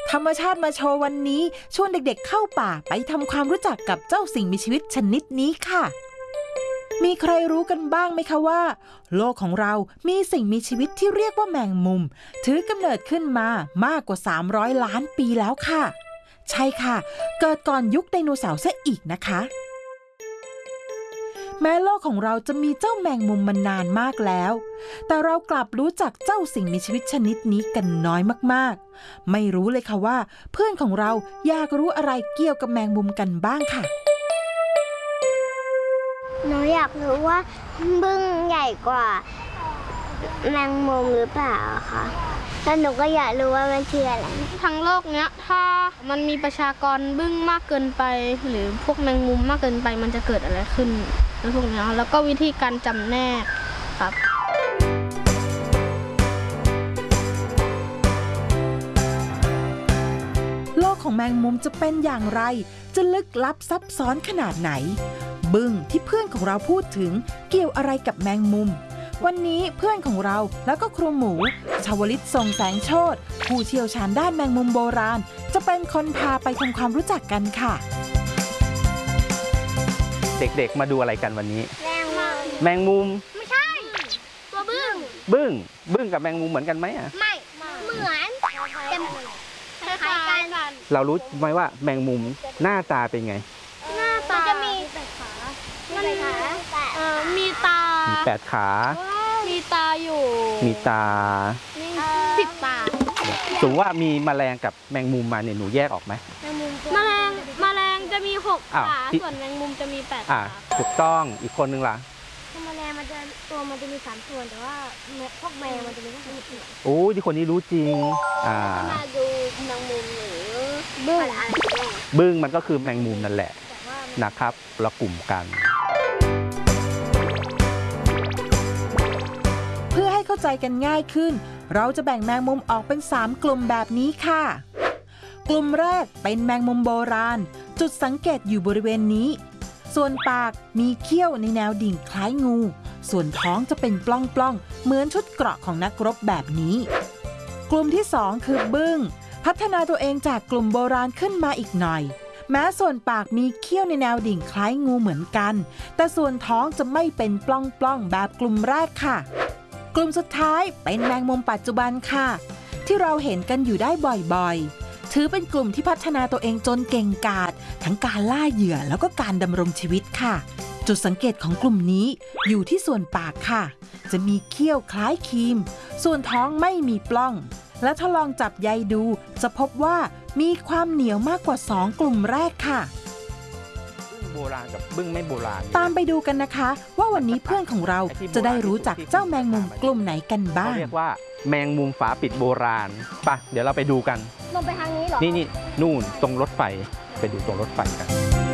ธรรมชาติมาโชว์วันนี้ชวนเด็กๆเข้าป่าไปทำความรู้จักกับเจ้าสิ่งมีชีวิตชนิดนี้ค่ะมีใครรู้กันบ้างไหมคะว่าโลกของเรามีสิ่งมีชีวิตที่เรียกว่าแมงมุมถือกำเนิดขึ้นมามากกว่า300 ล้านปีแล้วค่ะใช่ค่ะเกิดก่อนยุคไดโนเสาร์ซะอีกนะคะแม้โลกของเราจะมีเจ้าแมงมุมมานานมากแล้วแต่เรากลับรู้จักเจ้าสิ่งมีชีวิตชนิดนี้กันน้อยมากๆไม่รู้เลยค่ะว่าเพื่อนของเราอยากรู้อะไรเกี่ยวกับแมงมุมกันบ้างค่ะหนูอยากรู้ว่าบึ้งใหญ่กว่าแมงมุมหรือเปล่าคะแล้วหนูก็อยากรู้ว่ามันคืออะไรทั้งโลกเนี้ยถ้ามันมีประชากรบึ้งมากเกินไปหรือพวกแมงมุมมากเกินไปมันจะเกิดอะไรขึ้นแล้วพวกนี้แล้วก็วิธีการจำแนกครับโลกของแมงมุมจะเป็นอย่างไรจะลึกลับซับซ้อนขนาดไหนบึ้งที่เพื่อนของเราพูดถึงเกี่ยวอะไรกับแมงมุมวันนี้เพื่อนของเราแล้วก็ครูหมูชวลิตส่งแสงโชติผู้เชี่ยวชาญด้านแมงมุมโบราณจะเป็นคนพาไปทำความรู้จักกันค่ะเด็กๆมาดูอะไรกันวันนี้แมงมุมแมงมุมไม่ใช่ตัวบึ้งบึ้งกับแมงมุมเหมือนกันไหมอ่ะไม่เหมือนคล้ายๆกันเรารู้ไหมว่าแมงมุมหน้าตาเป็นไงหน้าตาจะมีมีตามี8 ขามีตาอยู่มีตา 10 ตาสมมติว่ามีแมลงกับแมงมุมมาเนี่ยหนูแยกออกไหมแมลงจะมี6 ขาส่วนแมงมุมจะมี8 ขาถูกต้องอีกคนนึงล่ะแมลงมันจะมี3 ส่วนแต่ว่าพวกแมลงมันจะมีแค่2 ส่วนโอ้ที่คนนี้รู้จริงมาดูแมงมุมหรือบึ้งอะไรบึ้งมันก็คือแมงมุมนั่นแหละนะครับเรากลุ่มกันเพื่อให้เข้าใจกันง่ายขึ้นเราจะแบ่งแมงมุมออกเป็น3 กลุ่มแบบนี้ค่ะกลุ่มแรกเป็นแมงมุมโบราณจุดสังเกตอยู่บริเวณนี้ส่วนปากมีเขี้ยวในแนวดิ่งคล้ายงูส่วนท้องจะเป็นปล้องๆเหมือนชุดเกราะของนักรบแบบนี้กลุ่มที่2คือบึ้งพัฒนาตัวเองจากกลุ่มโบราณขึ้นมาอีกหน่อยแม้ส่วนปากมีเขี้ยวในแนวดิ่งคล้ายงูเหมือนกันแต่ส่วนท้องจะไม่เป็นปล้องๆแบบกลุ่มแรกค่ะกลุ่มสุดท้ายเป็นแมงมุมปัจจุบันค่ะที่เราเห็นกันอยู่ได้บ่อยๆถือเป็นกลุ่มที่พัฒนาตัวเองจนเก่งกาจทั้งการล่าเหยื่อแล้วก็การดำรงชีวิตค่ะจุดสังเกตของกลุ่มนี้อยู่ที่ส่วนปากค่ะจะมีเขี้ยวคล้ายครีมส่วนท้องไม่มีปล้องและถ้าลองจับใยดูจะพบว่ามีความเหนียวมากกว่า2 กลุ่มแรกค่ะบึ้งโบราณกับบึ้งไม่โบราณตามไปดูกันนะคะว่าวันนี้เพื่อนของเราจะได้รู้จักเจ้าแมงมุมกลุ่มไหนกันบ้างเรียกว่าแมงมุมฝาปิดโบราณไปเดี๋ยวเราไปดูกันลงไปทางนี้เหรอนี่นู่นตรงรถไฟไปดูตรงรถไฟกัน